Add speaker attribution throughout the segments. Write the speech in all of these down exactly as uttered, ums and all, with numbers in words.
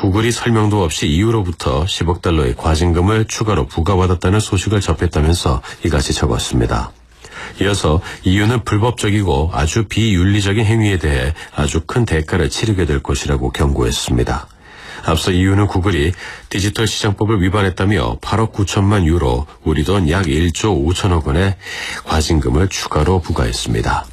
Speaker 1: 구글이 설명도 없이 이후로부터 십억 달러의 과징금을 추가로 부과받았다는 소식을 접했다면서 이같이 적었습니다. 이어서 이유는 불법적이고 아주 비윤리적인 행위에 대해 아주 큰 대가를 치르게 될 것이라고 경고했습니다. 앞서 이유는 구글이 디지털 시장법을 위반했다며 팔억 구천만 유로, 우리 돈 약 일조 오천억 원의 과징금을 추가로 부과했습니다.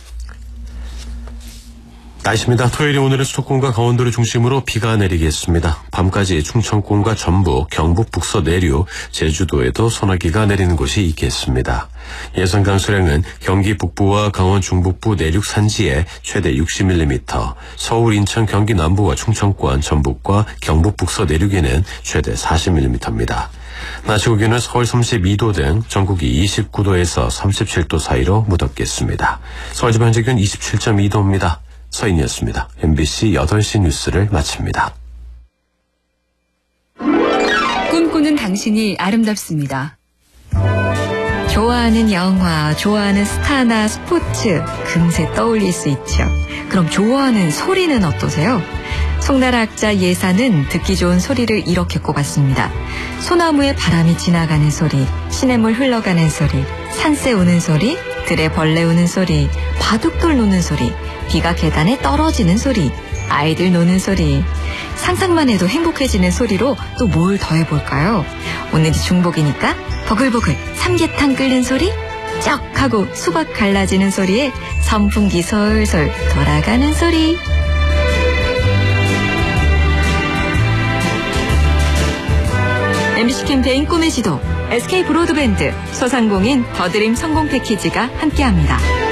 Speaker 1: 날씨입니다. 토요일에 오늘은 수도권과 강원도를 중심으로 비가 내리겠습니다. 밤까지 충청권과 전북, 경북 북서 내륙, 제주도에도 소나기가 내리는 곳이 있겠습니다. 예상 강수량은 경기 북부와 강원 중북부 내륙 산지에 최대 육십 밀리미터, 서울, 인천, 경기 남부와 충청권, 전북과 경북 북서 내륙에는 최대 사십 밀리미터입니다. 낮 최고 기온은 서울 삼십이 도 등 전국이 이십구 도에서 삼십칠 도 사이로 무덥겠습니다. 서울 지방 현재 기온 이십칠 점 이 도입니다. 서인이었습니다. 엠비씨 여덟 시 뉴스를 마칩니다.
Speaker 2: 꿈꾸는 당신이 아름답습니다. 좋아하는 영화, 좋아하는 스타나 스포츠, 금세 떠올릴 수 있죠. 그럼 좋아하는 소리는 어떠세요? 송나라 학자 예사는 듣기 좋은 소리를 이렇게 꼽았습니다. 소나무에 바람이 지나가는 소리, 시냇물 흘러가는 소리, 산새 우는 소리, 들에 벌레 우는 소리, 바둑돌 노는 소리, 비가 계단에 떨어지는 소리, 아이들 노는 소리. 상상만 해도 행복해지는 소리로 또 뭘 더해볼까요? 오늘이 중복이니까 버글버글 삼계탕 끓는 소리, 쩍 하고 수박 갈라지는 소리에 선풍기 솔솔 돌아가는 소리. 엠비씨 캠페인 꿈의 지도, 에스케이 브로드밴드, 소상공인 더드림 성공 패키지가 함께합니다.